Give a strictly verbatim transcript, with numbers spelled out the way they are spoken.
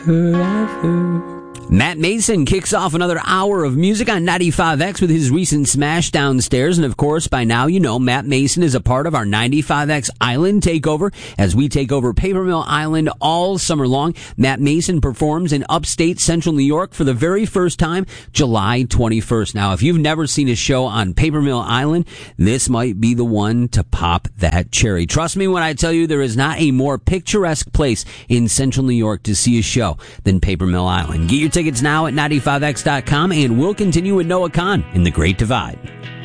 forever. Matt Mason kicks off another hour of music on ninety-five X with his recent smash Downstairs. And of course, by now you know Matt Mason is a part of our ninety-five X Island Takeover as we take over Paper Mill Island all summer long. Matt Mason performs in upstate central New York for the very first time, July twenty-first. Now, if you've never seen a show on Paper Mill Island, this might be the one to pop that cherry. Trust me when I tell you there is not a more picturesque place in central New York to see a show than Paper Mill Island. Get your tickets now at ninety-five X dot com, and we'll continue with Noah Kahn in The Great Divide.